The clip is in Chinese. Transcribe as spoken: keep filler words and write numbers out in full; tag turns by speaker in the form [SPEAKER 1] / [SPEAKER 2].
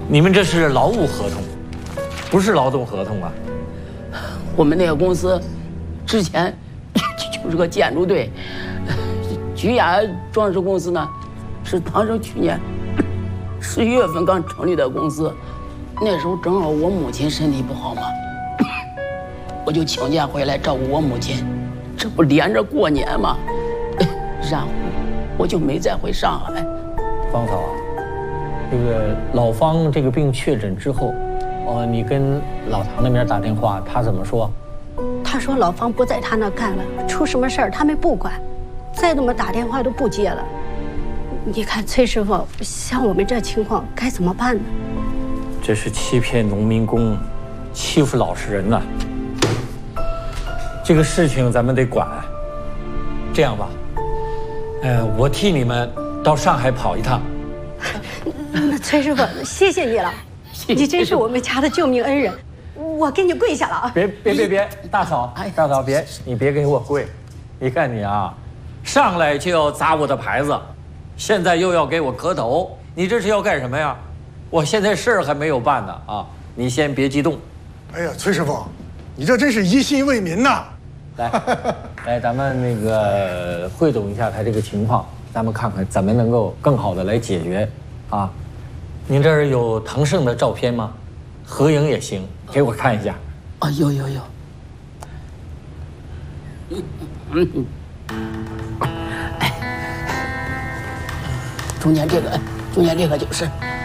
[SPEAKER 1] 你们这是劳务合同，不是劳动合同啊。
[SPEAKER 2] 我们那个公司之前就是个建筑队，菊雅装饰公司呢，是当时去年十一月份刚成立的公司，那时候正好我母亲身体不好嘛，我就请假回来照顾我母亲，这不连着过年嘛，然后我就没再回上海。
[SPEAKER 1] 方嫂啊，这个老方这个病确诊之后，呃，你跟老唐那边打电话，他怎么说？
[SPEAKER 3] 他说老方不在他那干了，出什么事儿他们不管，再怎么打电话都不接了。你看崔师傅，像我们这情况该怎么办呢？
[SPEAKER 1] 这是欺骗农民工，欺负老实人呐！这个事情咱们得管。这样吧，呃，我替你们到上海跑一趟。
[SPEAKER 3] 那崔师傅，谢谢你了，你真是我们家的救命恩人，我给你跪下了啊！
[SPEAKER 1] 别别别别，大嫂，大嫂别，你别给我跪，你看你啊，上来就要砸我的牌子，现在又要给我磕头，你这是要干什么呀？我现在事儿还没有办呢啊，你先别激动。
[SPEAKER 4] 哎呀，崔师傅，你这真是疑心为民呐！
[SPEAKER 1] 来，来，咱们那个汇总一下他这个情况，咱们看看怎么能够更好的来解决啊。您这儿有唐胜的照片吗？合影也行，给我看一下。
[SPEAKER 2] 啊，有有有。哎，中间这个，中间这个就是。